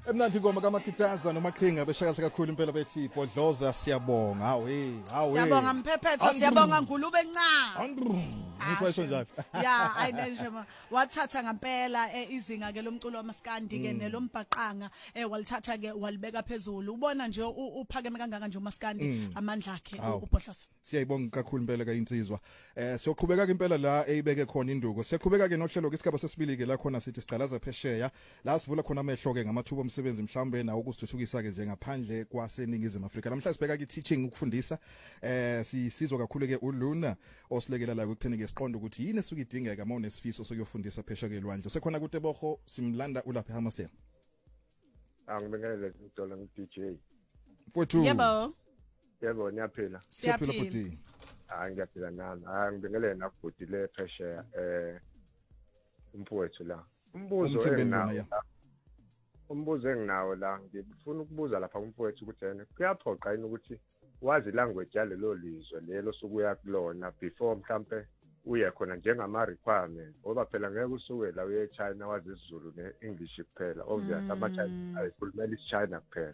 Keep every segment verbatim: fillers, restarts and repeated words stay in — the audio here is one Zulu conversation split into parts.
Emnandi ngoma kaMakitaza noMaqhinga beshakasa kakhulu impela bethi Bodloza siyabonga hawe hawe Siyabonga Mphephetho siyabonga Ngulube encane Ngithi wayisho njalo Yeah ayine nje wathatha ngempela izinga ke lomculo wamaskandi ke nelombhaqanga walithatha ke walibeka phezulu ubona nje uphakeme kangaka nje umaskandi amandla akhe uBodloza Siyayibonga kakhulu impela ka insizwa eh siyoqhubeka ke impela la eyibeke khona induko siyakhubeka ke nohlelo ke isigaba sesibili ke la khona sithi sigcalaza phesheya la sivula khona amehlo ke ngamathuba omsebenzi mhlambe nawo ukusithuthukisa ke njengaphandle kwaseningizimu Afrika namhla sibheka ke teaching ukufundisa eh sisizwa kakhulu ke uLuna osilekelela la ukuthini ke siqonda ukuthi yini esuke idingeka uma unesifiso sokuyofundisa phesheya ke lwandle sekhona kuTebogo simlanda ulapha eHamasela Angibingelele ngidolo ngi-D J Mfowethu Yebo Yebo niyaphila Siyaphila futhi Ah ngiyaphila nami ah ngibingelele nabhuti le phesheya eh umfowethu la umbuzo enginawo umbuzo enginawo la ngifuna ukubuza lapha umfowethu ukuthi yena kuyaphoqa yini ukuthi wazi language yalelo lizwe lelo sokuya kulona before mhlambe uye khona njengama requirements ngoba phela ngeke usuke la uye eChina wazi isiZulu neEnglish kuphela obviously ama China ayikhulumela isiChina kuphela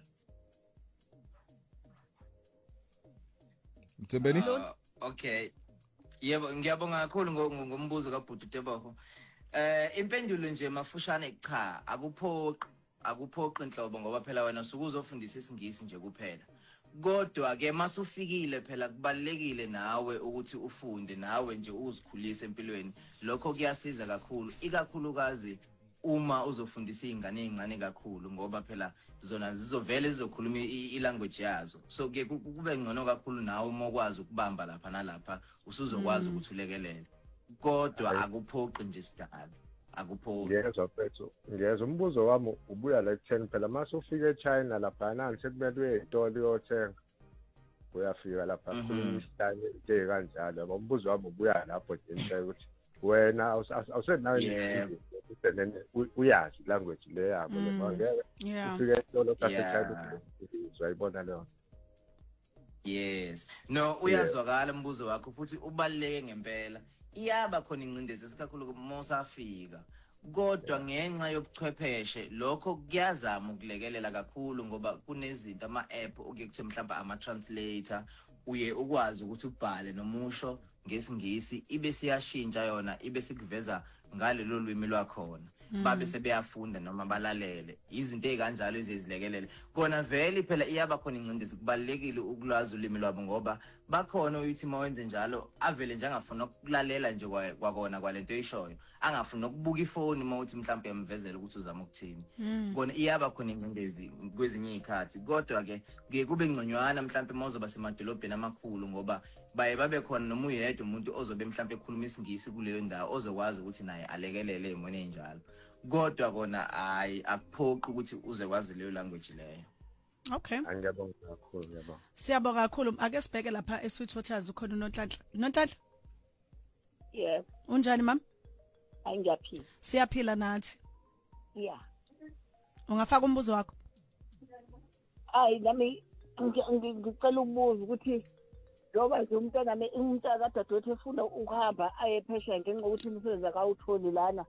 Mthembeni Okay yebo ngiyabonga kakhulu ngombuzo kaBhuti Tebogo eh impendulo nje mafushane cha akuphoqi akuphoqi inhlobo ngoba phela wena usuke uzofundisa isingisi nje kuphela kodwa ke masufikile phela kubalekile nawe ukuthi ufunde nawe nje uzikhulise empilweni lokho kuyasiza kakhulu ikakhulukazi uma uzofundisa izingane ezincane kakhulu ngoba phela zona zizovela zizokhuluma ilanguage yazo so ke kube ngcono kakhulu nawe uma ukwazi ukubamba lapha nalapha usuzokwazi ukuthi ulekelele kodwa akuphoqi nje sidala akuphoqi ngiyezwa mfethu ngiyezwa umbuzo wami ubuya la ekutheni phela mase ufika eChina lapha nani sekumele uye etoli uyothenga uyafika lapha khuluma isihlane nje kanjalo yabo umbuzo wami ubuya lapho nje ukuthi wena awusenayo ukuthi uyazi language le yabo leyo ngeke ufike etoli kaseChina uzayibona leyo Yes no uyazwakala umbuzo wakho futhi ubaleke ngempela iyaba khona incindezi esikakhulu mosafika kodwa ngenxa yobuchwepheshe lokho kuyazama ukulekelela kakhulu ngoba kunezinto ama app okuthi mhlawumbe ama translator uye ukwazi ukuthi ubhale nomusho ngesingisi ibe siyashintsha yona ibe sikuveza ngalelo lwimi lwakhona babe sebeyafunda noma balalele izinto ezikanjalo ezizilekelele kona vele phela iyaba khona incindezi kubalekile ukulwazi ulimi lwabo ngoba bakhona uyithi mawenze njalo avele nje angafuna ukulalela nje kwakona kwalento eyishoyo angafuna ukubuka ifoni mawuthi mhlawumbe yamvezela ukuthi uzama ukuthini kona iyaba khona incindezi kwezinye izikhathi kodwa ke kuye kube ngconywana mhlawumbe mazoba semadolobheni amakhulu ngoba baye babe khona noma uyedwa umuntu ozobe mhlawumbe ekhuluma isingisi kuleyo ndawo ozokwazi ukuthi naye alekelele emone enjalo kodwa kona hayi akuphoqi ukuthi uze kwazi leyo language leyo Okay angiyabonga kakhulu yabo Siyabonga kakhulu ake sibheke lapha eSweetwaters ukhona uNonhlanhla Nonhlanhla Yes Unjani mama Angiyaphila Siyaphila nathi Yeah Ungafaka umbuzo wakho Hayi nami ngicela ukubuza ukuthi ngoba nje umntana nami umntana kadadewethu efuna ukuhamba aye phesheya ngenxa ukuthi umsebenzi akawutholi lana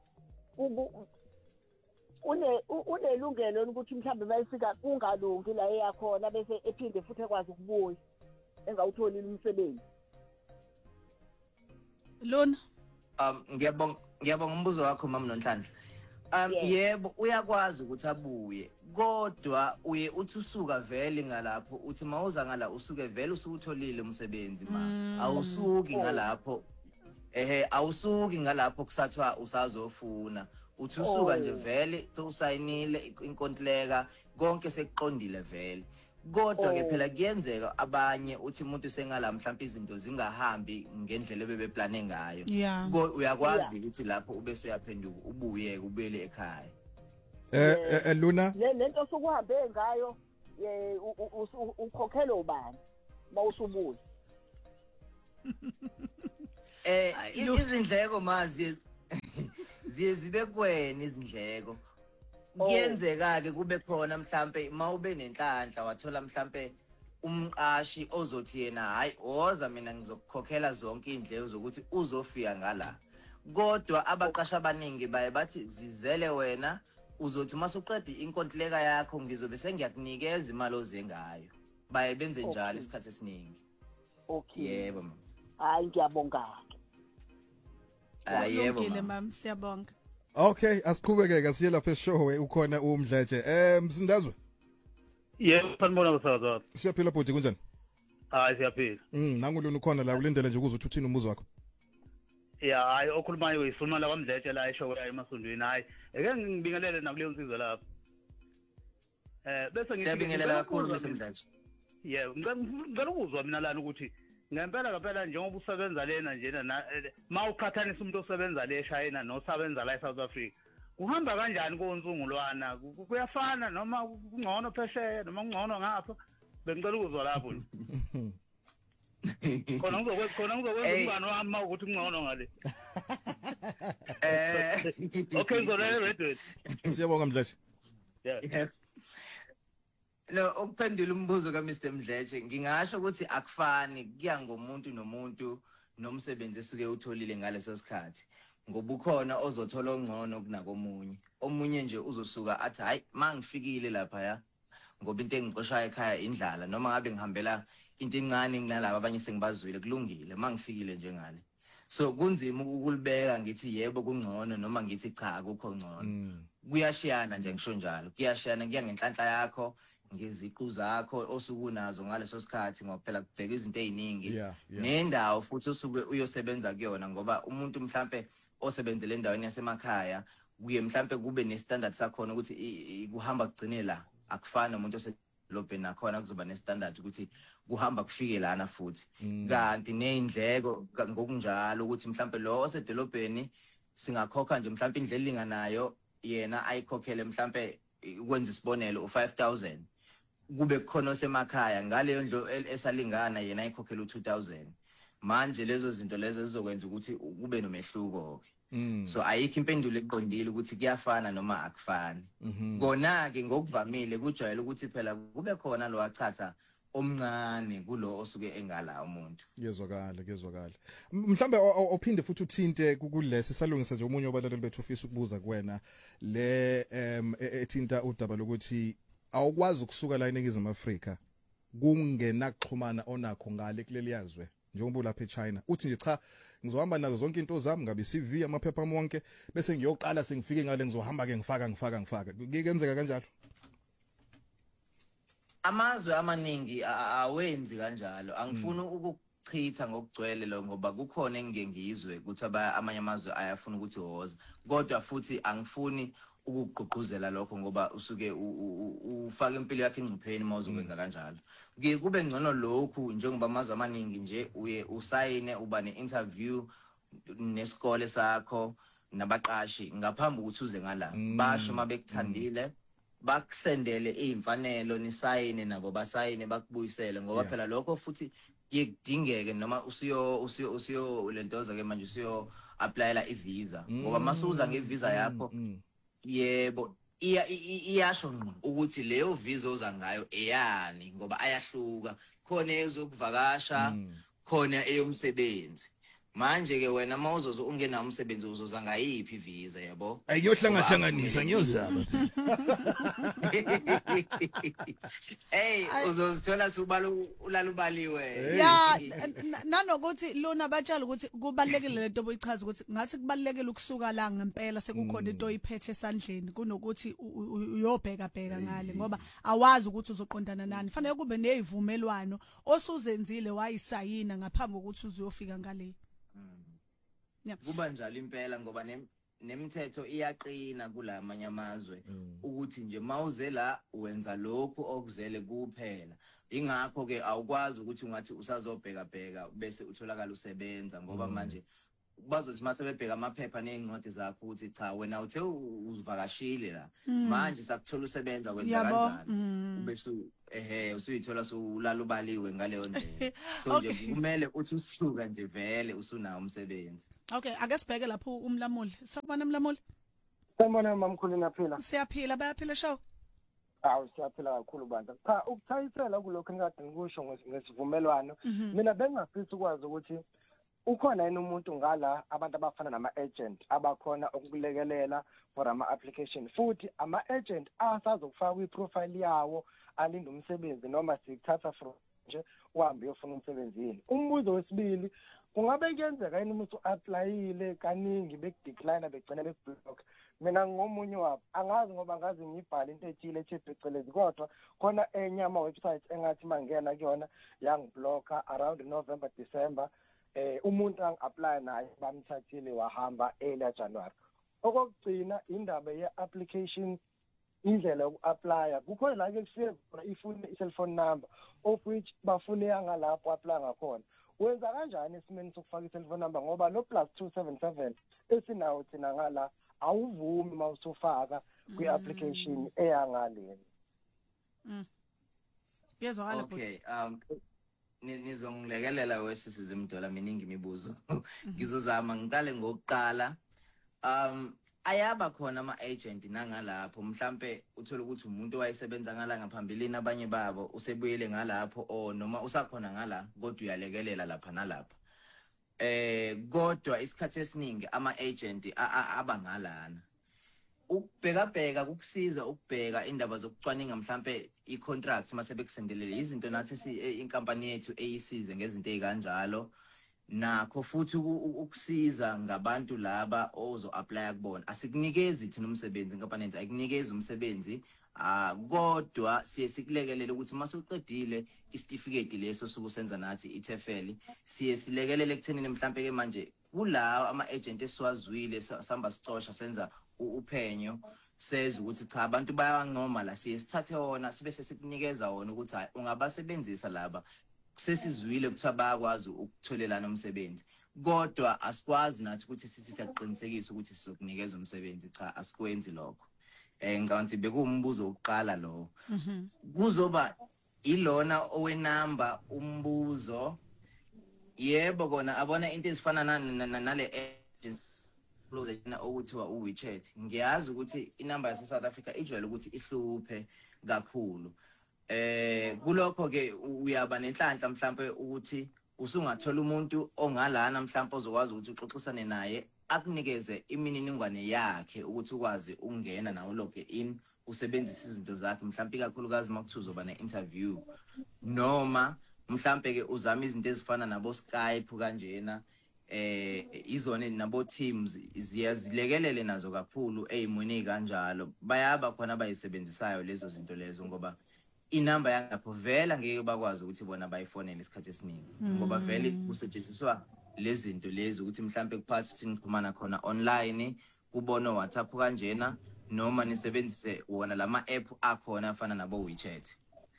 une unelungelo ukuthi mhlambe bayifika kungalungi la eyakhona bese ephinde futhi ekwazi ukubuya engawutholi umsebenzi Lona um ngiyabonga ngiyabonga umbuzo wakho mama Nonhlanhla um yebo uyakwazi ukuthi abuye kodwa uye uthi usuka vele ngalapho uthi mawuza ngala usuke vele usukutholile umsebenzi ma awusuki ngalapho ehe awusuki ngalapho kusathwa usazofuna uthi usuka nje vele usayinile inkontileka konke sekuqondile vele kodwa ke phela kuyenzeka abanye uthi umuntu sengala mhlawumbe izinto zingahambi ngendlela ebebeplane ngayo uyakwazi ukuthi lapho ubese uyaphenduka ubuye ubele ekhaya eh Luna lento sokuhambe ngayo ukhokhela ubani mawusubuye eh izindleko mazi ziye zibe kweni izindleko kuyenzeka ke kube khona mhlambe mawube nenhlanhla wathola mhlambe umqashi ozothi yena hayi oza mina ngizokukhokhela zonke indleko zokuthi uzofika ngala kodwa abaqasha abaningi baye bathi zizele wena uzothi masuqeda inkontileka yakho ngizobe sengiyakunikeza imali ozengayo baye benze njalo isikhathi esiningi. Okay. Yebo mama. Hayi ngiyabonga. Ah yebo Kulungile mama. mam, siyabonga. Okay, asiqhubeke siye lapha eshowe ukhona uMdletshe. Eh Msindazwe. Yebo, sanibona basaza. Siyaphila bhuti kunjani? Hayi siyaphila. Mm, nangu lona ukhona la ulindele nje ukuze uthini umuzi wakho. Ya, hayi okhulumayo uyifuna la kwaMdletshe la eshowe la emasondweni hayi. Eke ngibingelele nakuleyo nsizwa lapha. Eh bese ngithi siyabingelela kakhulu Mister Mdletshe. Yebo, ngicela ukuzwa mina lana ukuthi ngempela ngempela njengoba usebenza lena njena mawuqhathanisa umuntu osebenza le eShayina nosebenza la eSouth Africa. Kuhamba kanjani konzungulwana? Kuyafana noma kungcono phesheya noma kungcono ngapha? Bengicela ukuzwa lapho nje. Khona ngizokwenza khona ngizokwenza umngane wami ukuthi kungcono ngale. Eh Okay, ngizolele ready. Siyabonga Mdletshe. Yeah. No, ukuphendula umbuzo ka Mister Mdletshe, ngingasho ukuthi akufani kuya ngomuntu nomuntu nomsebenzi esuke utholile ngaleso sikhathi. Ngoba ukhona ozothola ongcono kunakomunye. Omunye nje uzosuka athi hayi mangifikile lapha ya. Ngoba into engiqoshayo ekhaya indlala noma ngabe ngihambela into encane nginalabo abanye sengibazwile kulungile mangifikile nje ngale. So kunzima ukulibeka ngithi yebo kungcono noma ngithi cha akukho ngcono. Kuyashiyana nje ngisho njalo. Kuyashiyana kuya ngenhlanhla yakho. Ngeziqu zakho osukunazo ngaleso sikhathi ngoba phela kubheka izinto eziningi nendawo futhi osuke uyosebenza kuyona ngoba umuntu mhlambe osebenzele endaweni yasemakhaya kuye mhlambe kube ne-standard sakhona ukuthi kuhamba kugcine la akufani nomuntu osedolobheni nakhona kuzoba ne-standard ukuthi kuhamba kufike lana futhi kanti neindleko ngokunjalo ukuthi mhlambe lo osedolobheni singakhokha nje mhlambe indlela elinganayo yena ayikhokhele mhlambe ukwenza isibonelo u five thousand kube khona osemakhaya ngaleyo ndlo esalingana yena ayikhokhela u two thousand manje lezo zinto lezo zizokwenza ukuthi kube nomehluko ke so ayikho impendulo eqondile ukuthi kuyafana noma akufani kona ke ngokuvamile kujwayele ukuthi phela kube khona lo achatha omncane kulo osuke engala umuntu yezwakala kezwakala mhlambe ophinde futhi uthinte kulesi salungisa nje umunye obalaleli bethu ufisa ukubuza kuwena le em ethinta udaba lokuthi awukwazi ukusuka la eNingizimu Afrika kungenaxhumana onakho ngale kuleli yazwe njengoba lapha eChina uthi nje cha ngizohamba nazo zonke into zami ngabe C V amaphepha wonke bese ngiyoqala sengifike ngale ngizohamba ke ngifaka ngifaka ngifaka kuyenzeka kanjalo amazwe amaningi awenzi kanjalo angifuni ukuchitha ngokugcwele lo ngoba kukhona engike ngizwe ukuthi amanye amazwe ayafuna ukuthi hoza kodwa futhi angifuni ukugqugquzela lokho ngoba usuke ufaka impilo yakhe engcupheni mawuzokwenza kanjalo kuye kube ngcono lokhu njengoba amazwe amaningi nje uye usayine uba ne-interview nesikole sakho nabaqashi ngaphambi ukuthi uze ngala basho mabekuthandile bakusendele izimfanelo nisayine nabo basayine bakubuyisele ngoba phela lokho futhi yekudingeke noma usiyo usiyo usiyo lentoza ke manje usiyo applyela ivisa ngoba masuza ngevisa yakho yebo iya iyasho ngqo ukuthi leyo visa oza ngayo eyani ngoba ayahluka khona ezokuvakasha khona eyomsebenzi manje ke wena mawuzozo ungena umsebenzi uzoza ngayiphi visa yabo ayiyohlangahlanganisa ngiyozama hey uzozithola subala ulalubaliwe ya nanokuthi lona batshela ukuthi kubalekile lento boyichaza ukuthi ngathi kubalekile ukusuka la ngempela sekukhona into oyiphethe esandleni kunokuthi uyobheka bheka ngale ngoba awazi ukuthi uzoqondana nani fanele kube nezivumelwano osuzenzile wayisayina ngaphambi kokuthi uzuyofika ngale kuba njalo impela ngoba nemithetho iyaqina kulamanye amazwe ukuthi nje mawuze la wenza lokhu okuzele kuphela ingakho ke awukwazi ukuthi ungathi usazobheka bheka bese utholakala usebenza ngoba manje bazothi mase bebheka amaphepha nezincwadi zakho ukuthi cha wena uthe uvakashile la manje sakuthola usebenza kwenza kanjani bese ehe usuyithola ulalubaliwe ngaleyo ndlela so nje kumele uthi usuka nje vele usunawo umsebenzi. Okay, ake sibheke lapho uMlamuli. Sakubona uMlamuli? Sanibona mamkhulu naphila. Siyaphila, bayaphila show. Awu siyaphila kakhulu bandla. Cha ukuthayisela kulokho ngikade ngikusho ngesivumelwano. Mina bengingafisa ukwazi ukuthi ukhona yena umuntu ngala abantu abafana nama-agent abakhona ukulekelela for ama-application futhi ama-agent asazokufaka kwi-profile yawo alinde umsebenzi noma sikuthatha from nje uhambe uyofuna umsebenzi yini. Umbuzo wesibili, kungabe kuyenzeka yini umuntu applyile kaningi bekudecline begcina bekublock? Mina ngomunye wabo angazi ngoba ngazi ngibhala into ethile ethi phecelezi kodwa khona enye ama-website engathi mangena kuyona yangiblocka around November December. Eh umuntu angi-apply naye bamthathile wahamba early January. Okugcina indaba ye-application indlela yoku-applya kukhona la ke kufike khona ifune i-cellphone number of which bafune yangalapho apply ngakhona. Wenza kanjani esimeni sokufaka i-cellphone number ngoba lo plus two seven seven esinawo thina ngala awuvumi mawusufaka kwi-application eyangaleni. Mm. Yezwakala bhuti. Okay, um nizongilekelela wesisize Mdola miningi imibuzo. Ngizozama ngiqale ngokuqala. Um ayaba khona ama-agent nangalapho mhlambe uthola ukuthi umuntu owayesebenza ngala ngaphambilini abanye babo usebuyele ngalapho o noma usakhona ngala kodwa uyalekelela lapha nalapha. Eh kodwa isikhathi esiningi ama-agent abangalana. Ukubheka bheka kukusiza ukubheka indaba zokucwaninga mhlambe i-contracts mase bekusendelele izinto nathi inkampani yethu eyisize ngezinto ezikanjalo nakho futhi ukusiza ngabantu laba ozo apply kubona. Asikunikezi thina umsebenzi inkampani yethu ayikunikezi umsebenzi ah kodwa siye sikulekelele ukuthi mase uqedile isitifiketi leso sokusenza nathi i-TEFL siye silekelele ekuthenini mhlambe ke manje kulawa ama-agent esiwazwile samba sicosha senza uphenyo seza ukuthi cha abantu bayancoma la siye sithathe wona sibe sesikunikeza wona ukuthi hayi ungabasebenzisa laba sesizwile ukuthi bayakwazi ukutholelana umsebenzi kodwa asikwazi nathi ukuthi sithi siyaqinisekisa ukuthi sizokunikeza umsebenzi cha asikwenzi lokho. Eh ngicabanga ukuthi bekumbuzo oqala lo. Mhm. Kuzoba ilona owenamba umbuzo yebo kona abona into ezifana nale agents close na okuthiwa uWeChat. Ngiyazi ukuthi inamba yase South Africa ijwayele ukuthi ihluphe kakhulu. Eh kulokho ke uyaba nenhlanhla mhlambe ukuthi usungathola umuntu ongalana mhlambe ozokwazi ukuthi uxoxisane naye akunikeze imininingwane yakhe ukuthi ukwazi ukungena nawo log in usebenzisa izinto zakhe mhlambe kakhulukazi makuthu uzoba ne-interview noma mhlambe ke uzama izinto ezifana nabo Skype kanjena eh izone nabo Teams ziyazilekelele nazo kakhulu ezimweni kanjalo bayaba khona abayisebenzisayo lezo zinto lezo ngoba inamba yangapho vela ngeke bakwazi ukuthi bona bayifonele isikhathi esiningi ngoba vele kusetshenziswa lezi zinto lezi ukuthi mhlambe kuphathi ukuthi nixhumana khona online kubona WhatsApp kanjena noma nisebenzise wona lama app akhona afana nabo WeChat.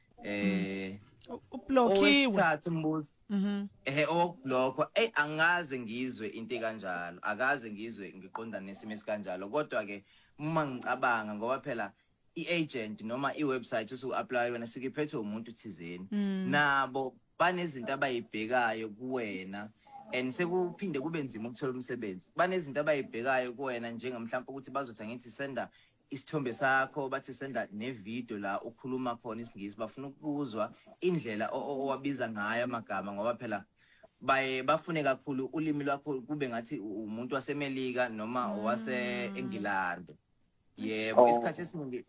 Eh ublockiwe thatha umbuzo. Mhm. Eh okublockwa eh angaze ngizwe into kanjalo akaze ngizwe ngiqonda nesimo esikanjalo kodwa ke uma ngicabanga ngoba phela i-agent noma i-website usu-apply yona sikiphethe umuntu thizeni nabo banezinto abayibhekayo kuwena and sekuphinde kube nzima ukuthola umsebenzi banezinto abayibhekayo kuwena njengamhlawumbe ukuthi bazothi ngithi senda isithombe sakho bathi senda nevideo la ukhuluma khona isingisi bafuna ukuzwa indlela owabiza ngayo amagama ngoba phela baye bafune kakhulu ulimi lwakho kube ngathi umuntu wasemelika noma owase England. Yebo isikhathi esiningi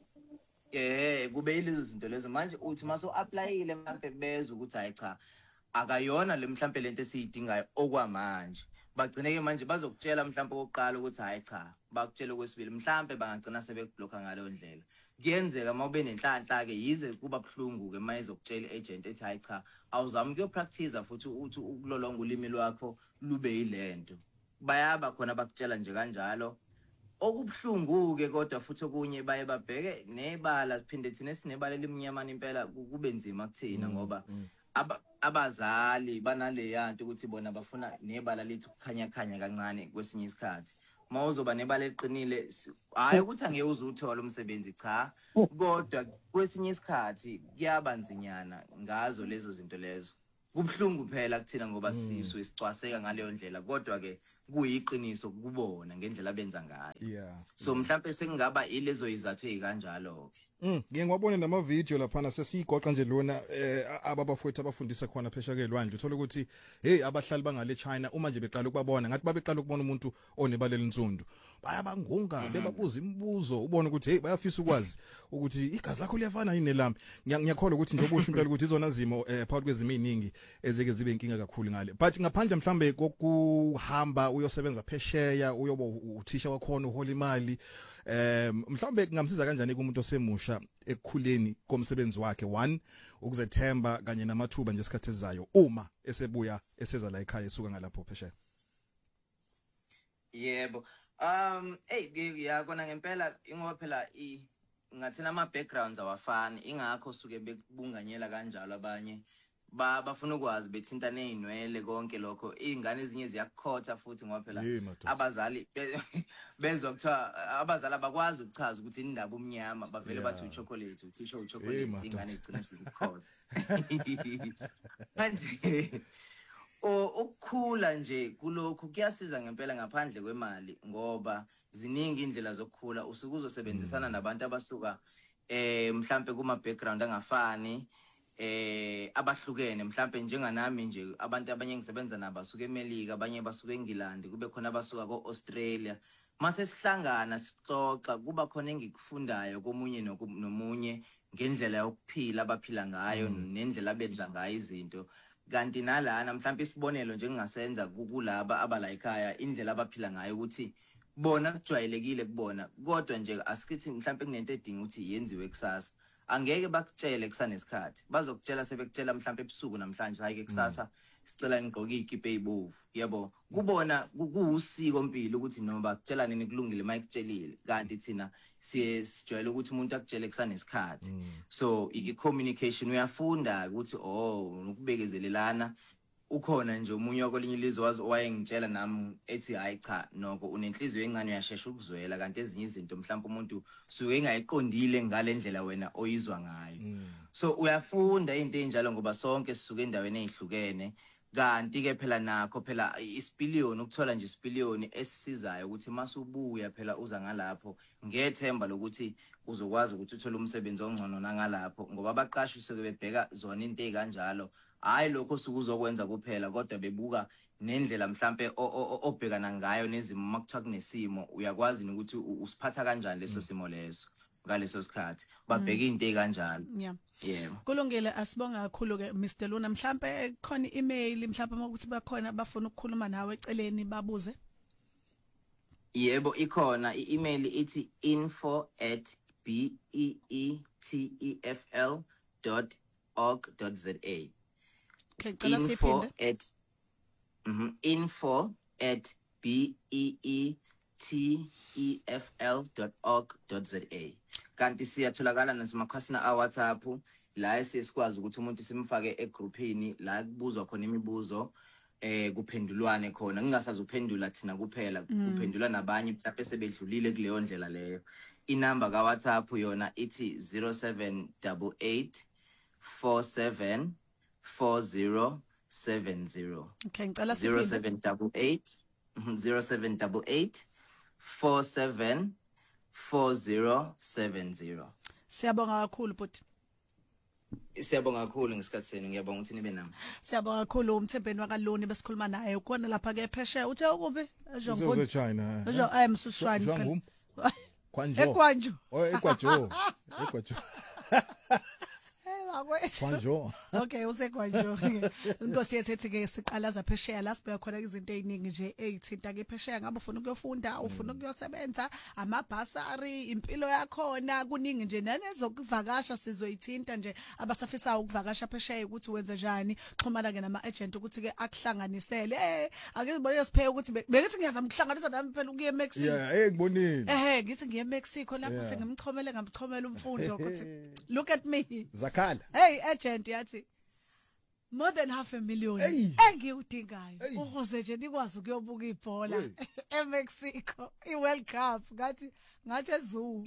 eh kube yilezo zinto lezo manje uthi maso applyile mhlambe bezwe ukuthi hayi cha akayona le mhlambe lento esiyidingayo okwamanje bagcine ke manje bazokutshela mhlambe oqala ukuthi hayi cha bakutshela okwesibili mhlambe bangagcina sebekubloka ngalo ndlela kuyenzeka mawube nenhlanhla ke yize kuba kubhlungu ke mayizokutshela iagent ethi hayi cha awuzami kuyo practice futhi uthi ukulolonga ulimi lwakho lube yilento bayaba khona bakutshela nje kanjalo okubhlungu ke kodwa futhi okunye baye babheke nebala siphinde thina sinebala elimnyama impela kube nzima kuthina ngoba abazali banale yanto ukuthi bona bafuna nebala lethu kukhanya khanya kancane kwesinye isikhathi mawuzoba nebala eqinile hayi ukuthi angeke uzuthola umsebenzi cha kodwa kwesinye isikhathi kuyabanzinyana ngazo lezo zinto lezo kubhlungu phela kuthina ngoba sisu isicwaseka ngale ndlela kodwa ke kuyiqiniso kubona ngendlela abenza ngayo yeah so mhlawumbe sengaba ilezo izathu ezikanjalo ke Mm, ngike ngwabona nama video lapha sesigoqa nje lona eh ababafowethu abafundisa khona phesha ke lwandle uthola ukuthi hey abahlali bangale China uma nje beqala ukubabona ngathi babeqala ukubona umuntu onebaleli nsundu bayabangunga bebabuza imibuzo ubone ukuthi hey bayafisa ukwazi ukuthi igazi lakho liyafana yini nelami ngiyakholwa ukuthi nje obusho impela ukuthi izona zimo eh phakathi kwezimo eziningi ezeke zibe inkinga kakhulu ngale but ngaphandle mhlambe kokuhamba uyosebenza phesheya uyoba uthisha wakhona uhola imali eh mhlambe kungamsiza kanjani kumuntu osemusha ekukhuleni komsebenzi wakhe one ukuzethemba kanye namathuba nje isikhathi esizayo uma esebuya eseza la ekhaya esuka ngalapho phesheya. Yebo. Um hey yakona ngempela ingoba phela i ngathina ama backgrounds awafani ingakho suke bekubunganyela kanjalo abanye ba bafuna ukwazi bethintana ezinwele konke lokho izingane ezinye ziyakhotha futhi ngoba phela abazali bezwa kuthiwa abazali abakwazi ukuchaza ukuthi indaba umnyama bavele bathi uchocolate uthisha uchocolate ingane igcina sizikhotha manje o ukukhula nje kulokho kuyasiza ngempela ngaphandle kwemali ngoba ziningi indlela zokukhula usuke uzosebenzisana nabantu abasuka eh mhlambe kuma background angafani eh abahlukene mhlambe njenganami nje abantu abanye ngisebenza nabo basuka eMelika abanye basuka eNgilandi kube khona abasuka koAustralia mase sihlangana sixoxa kuba khona engikufundayo komunye nomunye ngendlela yokuphila abaphila ngayo nendlela abenza ngayo izinto kanti nalana mhlambe isibonelo nje ngingasenza kulaba abala ekhaya indlela abaphila ngayo ukuthi bona kujwayelekile kubona kodwa nje asikithi mhlambe kunento edinga ukuthi yenziwe kusasa angeke bakutshele kusanesikhathi bazokutshela sebekutshela mhlambe ebusuku namhlanje hayi ke kusasa sicela ngigqoke ikipe ezibovu yabo kubona kuusiko impilo ukuthi noma bakutshela nini kulungile mayikutshelile kanti thina siye sijwayele ukuthi umuntu akutshele kusanesikhathi so i-communication uyafunda ukuthi oh ukubekezelelana ukhona nje umunye okolinye ilizwe wazi owayengitshela nami ethi hayi cha noko unenhliziyo encane uyashesha ukuzwela kanti ezinye izinto mhlawumbe umuntu suke engayiqondile ngalendlela wena oyizwa ngayo so uyafunda into enjalo ngoba sonke sisuke endaweni ezihlukene kanti ke phela nakho phela isipiliyoni ukuthola nje isipiliyoni esisizayo ukuthi masubuya phela uza ngalapho ngethemba lokuthi uzokwazi ukuthi uthole umsebenzi ongcono nangalapho ngoba abaqashi suke bebheka zona into ezikanjalo hayi lokho sukuzokwenza kuphela kodwa bebuka nendlela mhlambe obhekana ngayo nezimo makuthiwa kunesimo uyakwazi ukuthi usiphatha kanjani leso simo leso ngaleso sikhathi babheka into ezikanjalo. Yeah. Yebo. Kulungile asibonga kakhulu ke Mister Luna mhlambe khona i-email mhlambe ukuthi bakhona abafuna ukukhuluma nawe eceleni babuze. Yebo ikhona i-email ithi info at beetefl dot org dot za. Okay, cela siphinde. at mhm info at beetefl dot org dot za. Kanti siyatholakala nasemakhasina a WhatsApp la esikwazi ukuthi umuntu simfake egroupini la kubuzwa khona imibuzo eh kuphendulwane khona ngingasazuphendula thina kuphela kuphendula nabanye mhlawumbe sebedlulile kuleyo ndlela leyo. Inamba ka WhatsApp yona ithi zero seven eight eight four seven four zero seven zero. Okay, ngicela siphinde. zero seven eight eight zero seven eight eight four seven four zero seven zero. Siyabonga kakhulu bhuti. Siyabonga kakhulu ngesikhathi senu ngiyabonga ukuthi nibe nami. Siyabonga kakhulu umthembeni wakaloni besikhuluma naye ukona lapha ke phesheya uthe ukubi ejongo China. Ejo I am Sushwani. Kwanjo. Ekwanjo. Oh ekwajo. Ekwajo. Kwanjo. Okay usekwanjo. Inkosi yethi ke siqalaza phesheya la sibeka khona izinto eziningi nje ezithinta ke phesheya ngabe ufuna ukuyofunda ufuna ukuyosebenza amabhasari impilo yakhona kuningi nje nanezokuvakasha sizoyithinta nje abasafisa ukuvakasha phesheya ukuthi wenze njani xhumana ke nama agent ukuthi ke akuhlanganisele eh akuzibone siphe ukuthi bekithi ngiyazama ukuhlanganisa nami phela ukuye eMexico. Yeah eh ngibonile. Eh ngithi ngiye eMexico lapho sengimxhomele ngamxhomela umfundo ukuthi look at me. Zakhala. Hey agent yathi more than half a million engiyudingayo ukuze nje nikwazi ukuyobuka ibhola eMexico iWorld Cup ngathi ngathi ezoo.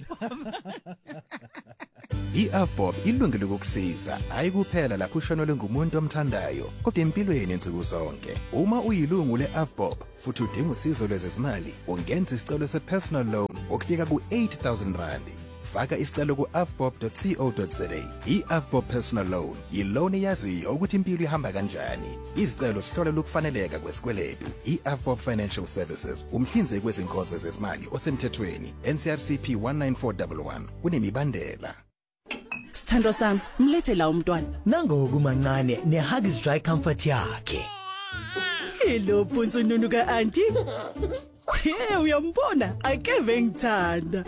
I-Avbob ilungile ukukusiza hayi kuphela lapho ushonelwe ngumuntu omthandayo kodwa empilweni insuku zonke. Uma uyilungu le-Avbob futhi udinga usizo lwezezimali ungenza isicelo se-personal loan okufika ku eight thousand rand. faka isicelo ku avbob dot co dot za. I-Avbob Personal Loan yiloan eyaziyo ukuthi impilo ihamba kanjani. Izicelo sihlolela ukufaneleka kwesikweletu. I-Avbob Financial Services umhlinzeki wezinkonzo zezimali osemthethweni N C R C P one nine four one one kunemibandela. Sithando sami, mlethe la umntwana. Nangoku mancane neHuggies Dry Comfort yakhe. Hello Punsu nunu ka auntie. Hey, uyambona? Akeve ngithanda.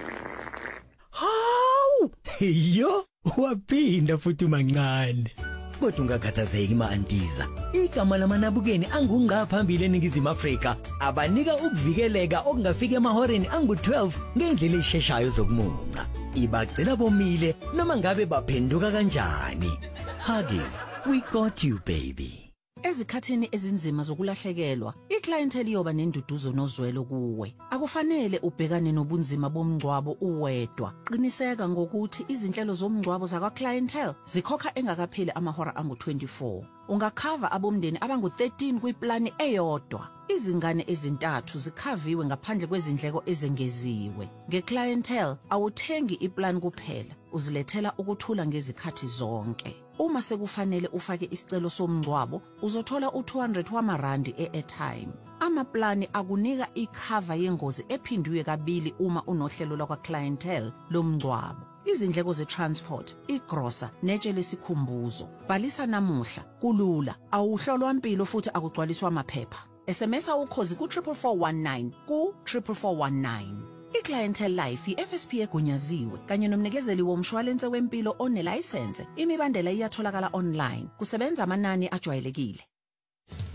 Hawu! Yo, waphinda futhi mancane. Kodwa ungakhathazeki ma-antiza. Igama lamanabukeni angungqa phambili eNingizimu Afrika abanika ukuvikeleka okungafika emahoreni angu twelve ngendlela esheshayo zokumunca. Ibagcina bomile noma ngabe baphenduka kanjani. Huggies, we got you baby. Ezikhathini ezinzima zokulahlekelwa, iclientele yoba nenduduzo nozwelo kuwe. Akufanele ubhekane nobunzima bomngcwabo uwedwa. Qiniseka ngokuthi izinhlelo zomngcwabo zakwa clientele zikhokha engakapheli amahora angu twenty-four. Ungakhava abomndeni abangu thirteen kwiplani eyodwa. Izingane ezintathu zikhaviwe ngaphandle kwezindleko ezengeziwe. Ngeclientele awuthengi iplan kuphela, uzilethela ukuthula ngezikhathi zonke. Uma sekufanele ufake isicelo somngcwabo, uzothola u two hundred wamarandi e-airtime. Amaplani akunika ikhava yengozi ephindwe kabili uma unohlelo lakwa clientele lomngcwabo. Izindleko ze-transport, igrosa, netshe lesikhumbuzo. Bhalisa namuhla, kulula, awuhlolwa impilo futhi akugcwaliswa amaphepha. S M S ukhozi ku four four one nine ku four four one nine. I-Clientele Life i-F S P egunyaziwe kanye nomnikezeli womshwalense wempilo onelicense. Imibandela iyatholakala online. Kusebenza amanani ajwayelekile.